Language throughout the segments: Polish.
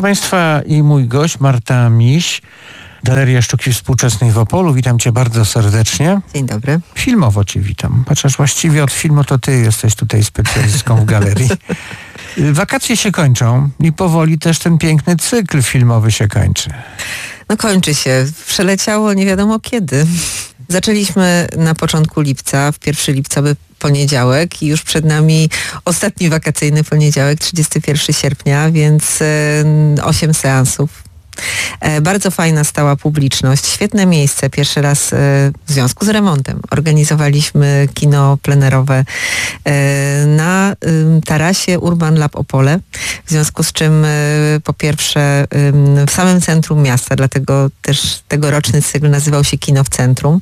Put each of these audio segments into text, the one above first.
Państwa, i mój gość Marta Miś, Galeria Sztuki Współczesnej w Opolu. Witam Cię bardzo serdecznie. Dzień dobry. Filmowo Cię witam, chociaż właściwie od filmu to Ty jesteś tutaj specjalistką w galerii. Wakacje się kończą i powoli też ten piękny cykl filmowy się kończy. No kończy się. Przeleciało nie wiadomo kiedy. Zaczęliśmy na początku lipca, w pierwszy lipcowy poniedziałek i już przed nami ostatni wakacyjny poniedziałek, 31 sierpnia, więc 8 seansów. Bardzo fajna stała publiczność, świetne miejsce. Pierwszy raz w związku z remontem organizowaliśmy kino plenerowe na tarasie Urban Lab Opole, w związku z czym po pierwsze w samym centrum miasta, dlatego też tegoroczny cykl nazywał się Kino w Centrum.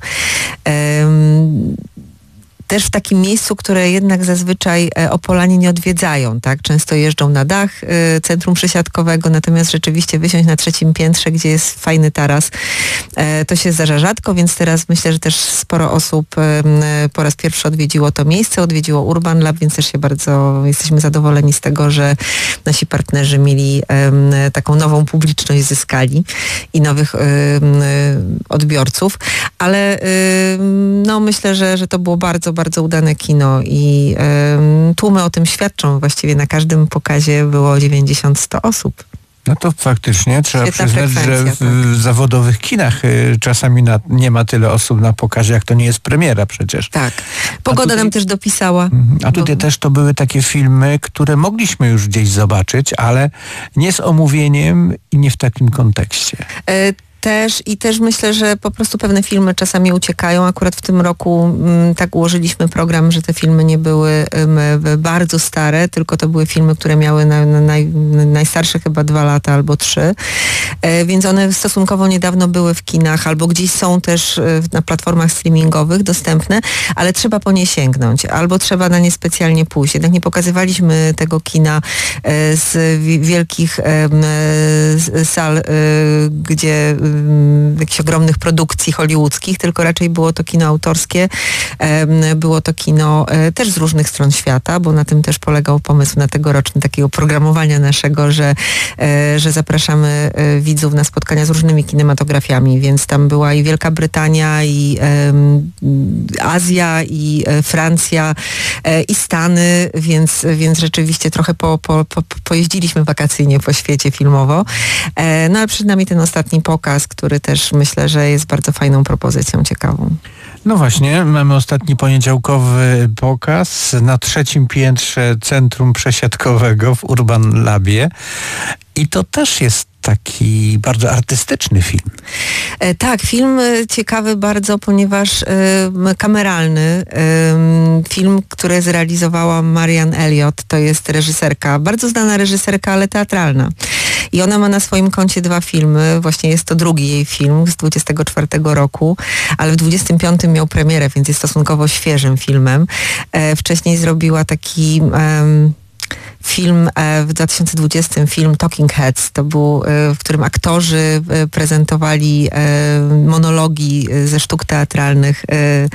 Też w takim miejscu, które jednak zazwyczaj Opolanie nie odwiedzają, tak? Często jeżdżą na dach centrum przesiadkowego, natomiast rzeczywiście wysiąść na 3. piętrze, gdzie jest fajny taras, to się zdarza rzadko, więc teraz myślę, że też sporo osób po raz pierwszy odwiedziło to miejsce, odwiedziło Urban Lab, więc też jesteśmy zadowoleni z tego, że nasi partnerzy mieli taką nową publiczność, zyskali i nowych odbiorców, ale no myślę, że to było bardzo udane kino i tłumy o tym świadczą. Właściwie na każdym pokazie było 90-100 osób. No to faktycznie trzeba Świetna przyznać, że w zawodowych kinach czasami nie ma tyle osób na pokazie, jak to nie jest premiera przecież. Tak. Pogoda nam też dopisała. A tutaj też to były takie filmy, które mogliśmy już gdzieś zobaczyć, ale nie z omówieniem i nie w takim kontekście. Też myślę, że po prostu pewne filmy czasami uciekają. Akurat w tym roku tak ułożyliśmy program, że te filmy nie były bardzo stare, tylko to były filmy, które miały najstarsze chyba 2 lata albo 3. Więc one stosunkowo niedawno były w kinach albo gdzieś są też na platformach streamingowych dostępne, ale trzeba po nie sięgnąć albo trzeba na nie specjalnie pójść. Jednak nie pokazywaliśmy tego kina z wielkich sal, gdzie jakichś ogromnych produkcji hollywoodzkich, tylko raczej było to kino autorskie, było to kino też z różnych stron świata, bo na tym też polegał pomysł na tegoroczny takiego programowania naszego, że zapraszamy widzów na spotkania z różnymi kinematografiami, więc tam była i Wielka Brytania, i Azja, i Francja, i Stany, więc rzeczywiście trochę pojeździliśmy wakacyjnie po świecie filmowo. No ale przed nami ten ostatni pokaz, który też myślę, że jest bardzo fajną propozycją, ciekawą. No właśnie, mamy ostatni poniedziałkowy pokaz na 3. piętrze Centrum Przesiadkowego w Urban Labie i to też jest taki bardzo artystyczny film. Tak, film ciekawy bardzo, ponieważ kameralny. Film, który zrealizowała Marianne Elliott, to jest reżyserka, bardzo znana reżyserka, ale teatralna. I ona ma na swoim koncie 2 filmy, właśnie jest to drugi jej film z 24 roku, ale w 25 miał premierę, więc jest stosunkowo świeżym filmem. Wcześniej zrobiła taki film w 2020, film Talking Heads, to był, w którym aktorzy prezentowali monologi ze sztuk teatralnych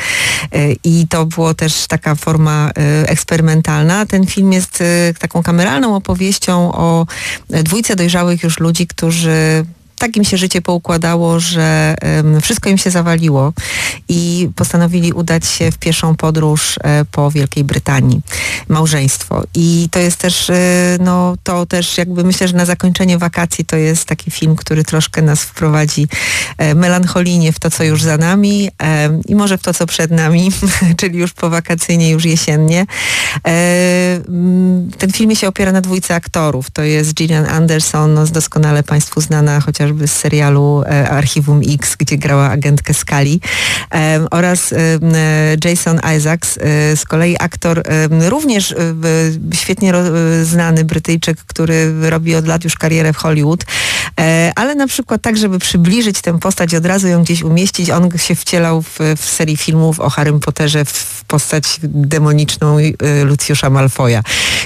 i to było też taka forma eksperymentalna. Ten film jest taką kameralną opowieścią o 2 dojrzałych już ludzi, którzy tak im się życie poukładało, że wszystko im się zawaliło i postanowili udać się w pieszą podróż po Wielkiej Brytanii. Małżeństwo. I to jest też, to też jakby myślę, że na zakończenie wakacji to jest taki film, który troszkę nas wprowadzi melancholijnie w to, co już za nami i może w to, co przed nami, czyli już po wakacyjnie, już jesiennie. Ten film się opiera na 2 aktorów. To jest Gillian Anderson, doskonale Państwu znana chociaż z serialu Archiwum X, gdzie grała agentkę Scully, oraz Jason Isaacs, z kolei aktor również świetnie znany Brytyjczyk, który robi od lat już karierę w Hollywood, Ale na przykład tak, żeby przybliżyć tę postać, od razu ją gdzieś umieścić, on się wcielał w serii filmów o Harrym Potterze w postać demoniczną Luciusza Malfoya.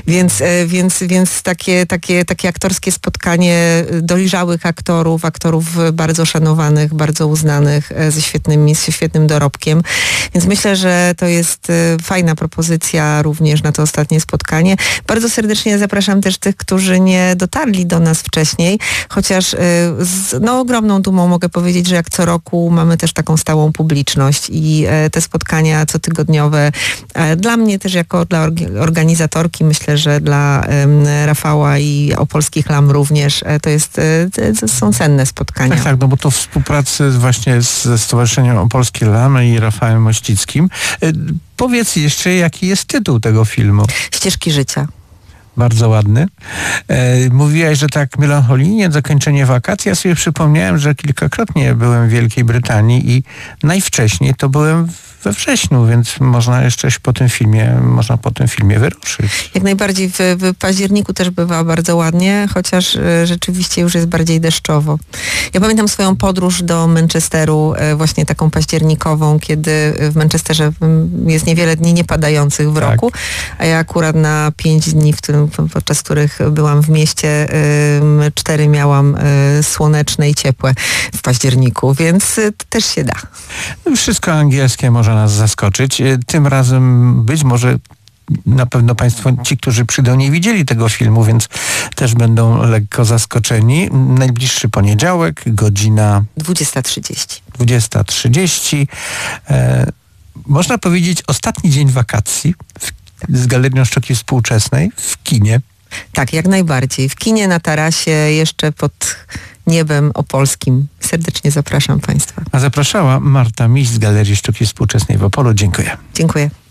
Więc takie aktorskie spotkanie dojrzałych aktorów bardzo szanowanych, bardzo uznanych, ze świetnym dorobkiem. Więc myślę, że to jest fajna propozycja również na to ostatnie spotkanie. Bardzo serdecznie zapraszam też tych, którzy nie dotarli do nas wcześniej, chociaż z ogromną dumą mogę powiedzieć, że jak co roku mamy też taką stałą publiczność i te spotkania cotygodniowe dla mnie też jako dla organizatorki, myślę, że dla Rafała i Opolskich Lam również, to są cenne spotkania. Tak, no bo to współpracy właśnie ze Stowarzyszeniem Opolskie Lamy i Rafałem Mościckim. Powiedz jeszcze, jaki jest tytuł tego filmu? Ścieżki życia. Bardzo ładny. Mówiłaś, że tak melancholijnie, zakończenie wakacji. Ja sobie przypomniałem, że kilkakrotnie byłem w Wielkiej Brytanii i najwcześniej to byłem we wrześniu, więc można jeszcze po tym filmie wyruszyć. Jak najbardziej w październiku też bywa bardzo ładnie, chociaż rzeczywiście już jest bardziej deszczowo. Ja pamiętam swoją podróż do Manchesteru, właśnie taką październikową, kiedy w Manchesterze jest niewiele dni niepadających w roku, a ja akurat na 5 dni, podczas których byłam w mieście, 4 miałam słoneczne i ciepłe w październiku, więc też się da. Wszystko angielskie może nas zaskoczyć. Tym razem być może na pewno Państwo, ci, którzy przyjdą, nie widzieli tego filmu, więc też będą lekko zaskoczeni. Najbliższy poniedziałek, godzina 20:30. 20:30. Można powiedzieć ostatni dzień wakacji z Galerią Sztuki Współczesnej w kinie. Tak, jak najbardziej. W kinie na tarasie, jeszcze pod niebem opolskim. Serdecznie zapraszam Państwa. A zapraszała Marta Miś z Galerii Sztuki Współczesnej w Opolu. Dziękuję. Dziękuję.